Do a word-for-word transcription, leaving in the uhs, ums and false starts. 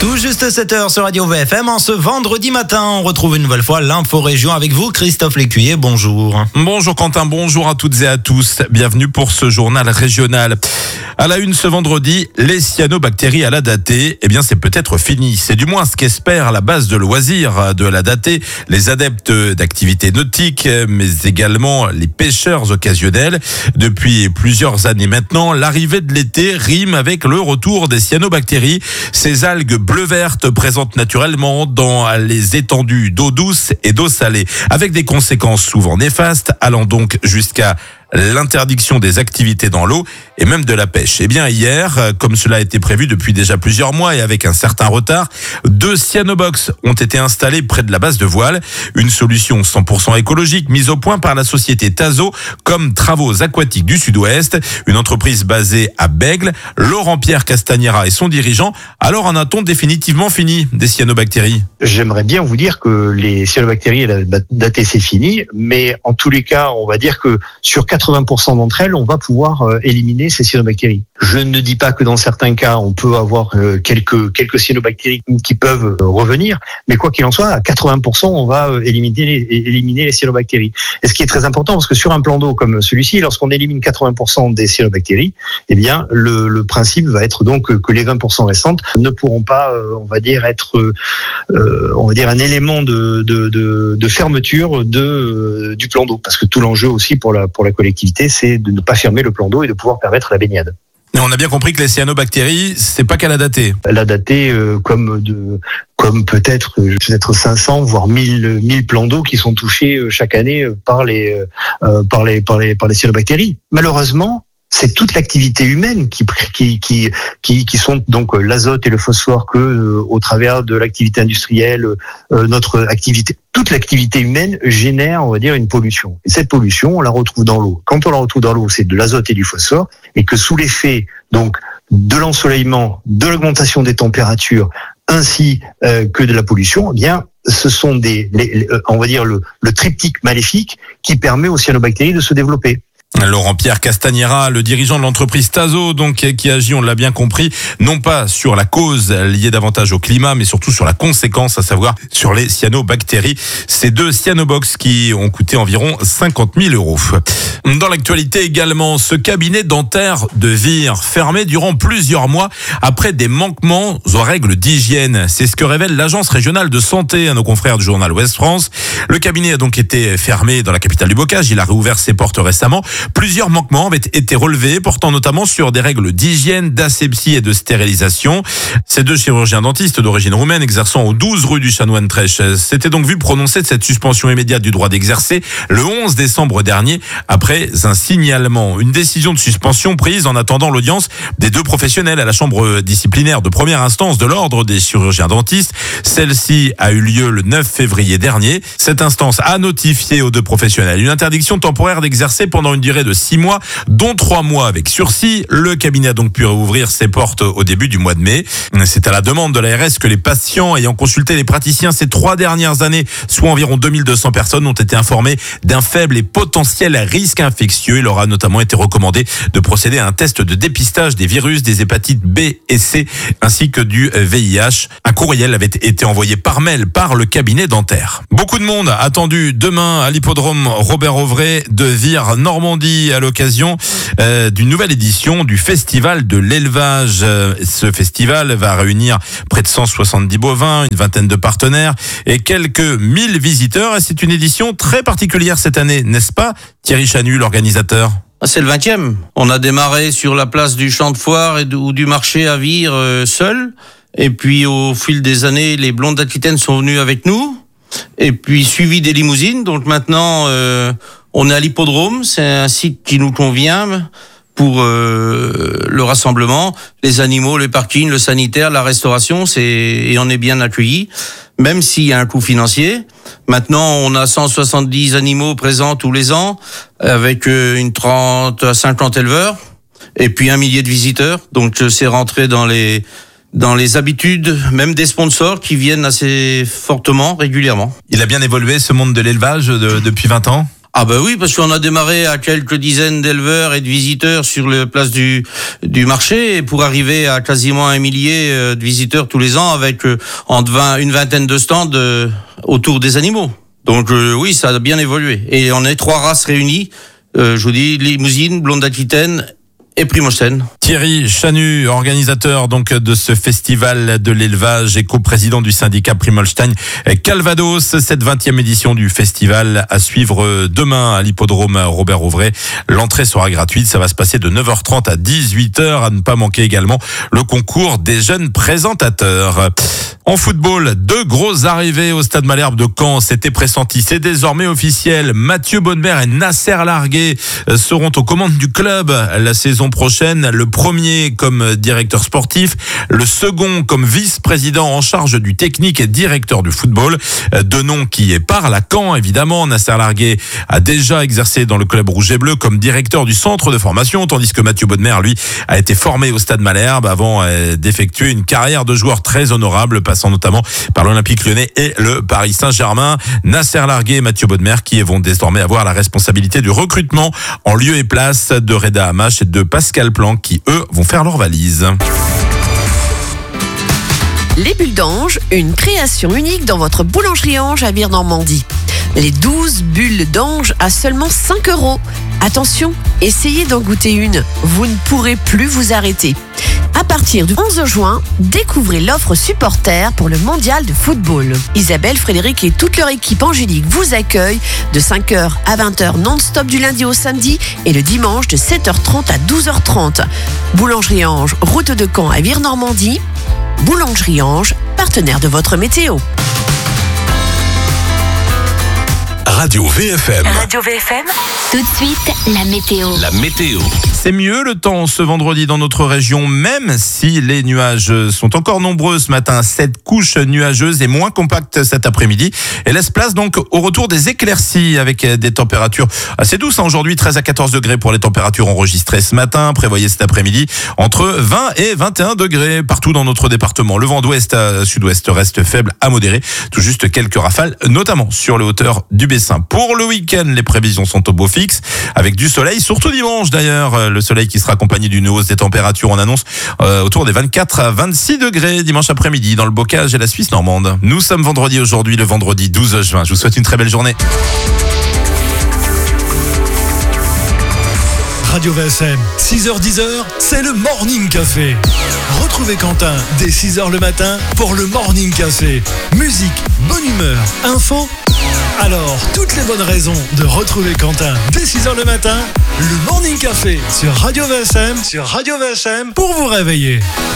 Tout juste sept heures sur Radio V F M. En ce vendredi matin, on retrouve une nouvelle fois l'info région avec vous, Christophe Lécuyer. Bonjour. Bonjour Quentin, bonjour à toutes et à tous. Bienvenue pour ce journal régional. À la une ce vendredi, les cyanobactéries à la datée, eh bien c'est peut-être fini. C'est du moins ce qu'espère la base de loisirs de la datée, les adeptes d'activités nautiques, mais également les pêcheurs occasionnels. Depuis plusieurs années maintenant, l'arrivée de l'été rime avec le retour des cyanobactéries. Ces algues bleu-vertes présentes naturellement dans les étendues d'eau douce et d'eau salée, avec des conséquences souvent néfastes, allant donc jusqu'à l'interdiction des activités dans l'eau et même de la pêche. Eh bien hier, comme cela a été prévu depuis déjà plusieurs mois et avec un certain retard, deux cyanobox ont été installés près de la base de voile. Une solution cent pour cent écologique mise au point par la société Tazo comme Travaux Aquatiques du Sud-Ouest, une entreprise basée à Bègle. Laurent-Pierre Castagnera et son dirigeant. Alors en a-t-on définitivement fini des cyanobactéries ? J'aimerais bien vous dire que les cyanobactéries datées c'est fini, mais en tous les cas, on va dire que sur quatre-vingts pour cent d'entre elles, on va pouvoir euh, éliminer ces cyanobactéries. Je ne dis pas que dans certains cas, on peut avoir euh, quelques quelques cyanobactéries qui peuvent euh, revenir, mais quoi qu'il en soit, à quatre-vingts pour cent, on va euh, éliminer les, éliminer les cyanobactéries. Et ce qui est très important, parce que sur un plan d'eau comme celui-ci, lorsqu'on élimine quatre-vingts pour cent des cyanobactéries, eh bien, le, le principe va être donc que les vingt pour cent restantes ne pourront pas, euh, on va dire, être, euh, on va dire, un élément de de de, de fermeture de euh, du plan d'eau, parce que tout l'enjeu aussi pour la pour la collectivité, c'est de ne pas fermer le plan d'eau et de pouvoir permettre la baignade. Et on a bien compris que les cyanobactéries, c'est pas qu'à la datée. La datée, euh, comme de, comme peut-être, peut-être cinq cents voire mille, mille plans d'eau qui sont touchés euh, chaque année par les, euh, par les, par les, par les cyanobactéries. Malheureusement, c'est toute l'activité humaine qui qui qui qui, qui sont donc l'azote et le phosphore que euh, au travers de l'activité industrielle, euh, notre activité, toute l'activité humaine génère, on va dire, une pollution. Et cette pollution, on la retrouve dans l'eau. Quand on la retrouve dans l'eau, c'est de l'azote et du phosphore, et que sous l'effet donc de l'ensoleillement, de l'augmentation des températures, ainsi euh, que de la pollution, eh bien ce sont des, les, les, on va dire le, le triptyque maléfique qui permet aux cyanobactéries de se développer. Laurent-Pierre Castagnera, le dirigeant de l'entreprise Tazo, donc qui agit, on l'a bien compris, non pas sur la cause liée davantage au climat, mais surtout sur la conséquence, à savoir sur les cyanobactéries. Ces deux cyanobox qui ont coûté environ cinquante mille euros. Dans l'actualité également, ce cabinet dentaire de Vire, fermé durant plusieurs mois après des manquements aux règles d'hygiène. C'est ce que révèle l'agence régionale de santé à nos confrères du journal Ouest France. Le cabinet a donc été fermé dans la capitale du bocage. Il a réouvert ses portes récemment. Plusieurs manquements avaient été relevés, portant notamment sur des règles d'hygiène, d'asepsie et de stérilisation. Ces deux chirurgiens dentistes d'origine roumaine exerçant aux douze rue du Chanoine Trèche s'étaient donc vus prononcer de cette suspension immédiate du droit d'exercer le onze décembre dernier après un signalement. Une décision de suspension prise en attendant l'audience des deux professionnels à la chambre disciplinaire de première instance de l'ordre des chirurgiens dentistes. Celle-ci a eu lieu le neuf février dernier. Cette instance a notifié aux deux professionnels une interdiction temporaire d'exercer pendant une durée de six mois, dont trois mois avec sursis. Le cabinet a donc pu rouvrir ses portes au début du mois de mai. C'est à la demande de l'A R S que les patients ayant consulté les praticiens ces trois dernières années, soit environ deux mille deux cents personnes, ont été informés d'un faible et potentiel risque infectieux. Il leur a notamment été recommandé de procéder à un test de dépistage des virus, des hépatites B et C, ainsi que du V I H. Un courriel avait été envoyé par mail par le cabinet dentaire. Beaucoup de monde attendu demain à l'hippodrome Robert Auvray de Vire, Normandie, à l'occasion euh, d'une nouvelle édition du Festival de l'élevage. Euh, ce festival va réunir près de cent soixante-dix bovins, une vingtaine de partenaires et quelques mille visiteurs. Et c'est une édition très particulière cette année, n'est-ce pas, Thierry Chanu, l'organisateur ? C'est le vingtième. On a démarré sur la place du Champ de Foire et du, ou du marché à Vire euh, seul. Et puis au fil des années, les Blondes d'Aquitaine sont venus avec nous. Et puis suivi des limousines. Donc maintenant... Euh, On est à l'hippodrome, c'est un site qui nous convient pour euh, le rassemblement, les animaux, les parkings, le sanitaire, la restauration, c'est et on est bien accueillis, même s'il y a un coût financier. Maintenant, on a cent soixante-dix animaux présents tous les ans, avec une trente à cinquante éleveurs, et puis un millier de visiteurs. Donc c'est rentré dans les dans les habitudes, même des sponsors qui viennent assez fortement, régulièrement. Il a bien évolué ce monde de l'élevage de, depuis vingt ans ? Ah ben oui, parce qu'on a démarré à quelques dizaines d'éleveurs et de visiteurs sur la place du du marché, et pour arriver à quasiment un millier de visiteurs tous les ans, avec euh, entre vingt, une vingtaine de stands euh, autour des animaux. Donc euh, oui, ça a bien évolué. Et on est trois races réunies, euh, je vous dis, Limousine, Blonde d'Aquitaine et Primogène. Thierry Chanu, organisateur donc de ce festival de l'élevage et coprésident du syndicat Primolstein Calvados. Cette vingtième édition du festival à suivre demain à l'hippodrome Robert Auvray. L'entrée sera gratuite. Ça va se passer de neuf heures trente à dix-huit heures. À ne pas manquer également le concours des jeunes présentateurs. En football, deux grosses arrivées au Stade Malherbe de Caen. C'était pressenti, c'est désormais officiel. Mathieu Bonnemer et Nasser Largué seront aux commandes du club la saison prochaine. Le premier comme directeur sportif, le second comme vice-président en charge du technique et directeur du football. Deux noms qui parlent à Caen, évidemment. Nasser Largué a déjà exercé dans le club rouge et bleu comme directeur du centre de formation, tandis que Mathieu Bonnemer, lui, a été formé au Stade Malherbe avant d'effectuer une carrière de joueur très honorable, passant notamment par l'Olympique Lyonnais et le Paris Saint-Germain. Nasser Largué et Mathieu Bonnemer qui vont désormais avoir la responsabilité du recrutement en lieu et place de Reda Hamache et de Pascal Planck qui, eux, vont faire leur valise. Les Bulles d'Ange, une création unique dans votre boulangerie Ange à Vire-Normandie. Les douze bulles d'ange à seulement cinq euros. Attention, essayez d'en goûter une. Vous ne pourrez plus vous arrêter. À partir du onze juin, découvrez l'offre supporter pour le mondial de football. Isabelle, Frédéric et toute leur équipe angélique vous accueillent de cinq heures à vingt heures non-stop du lundi au samedi et le dimanche de sept heures trente à douze heures trente. Boulangerie Ange, route de Caen à Vire-Normandie. Boulangerie Ange, partenaire de votre météo. Radio V F M. Radio V F M. Tout de suite, la météo. La météo. C'est mieux le temps ce vendredi dans notre région, même si les nuages sont encore nombreux ce matin. Cette couche nuageuse est moins compacte cet après-midi et laisse place donc au retour des éclaircies avec des températures assez douces. Aujourd'hui, treize à quatorze degrés pour les températures enregistrées ce matin. Prévoyez cet après-midi entre vingt et vingt et un degrés partout dans notre département. Le vent d'ouest à sud-ouest reste faible à modéré. Tout juste quelques rafales, notamment sur les hauteurs du Bessin. Pour le week-end, les prévisions sont au beau fixe avec du soleil, surtout dimanche d'ailleurs. Le soleil qui sera accompagné d'une hausse des températures, on annonce euh, autour des vingt-quatre à vingt-six degrés dimanche après-midi dans le Bocage et la Suisse normande. Nous sommes vendredi aujourd'hui, le vendredi douze juin. Je vous souhaite une très belle journée. Radio V S M, six heures dix, c'est le Morning Café. Retrouvez Quentin dès six heures le matin pour le Morning Café. Musique, bonne humeur, info. Alors, toutes les bonnes raisons de retrouver Quentin dès six heures le matin, le Morning Café sur Radio V S M, sur Radio V S M pour vous réveiller.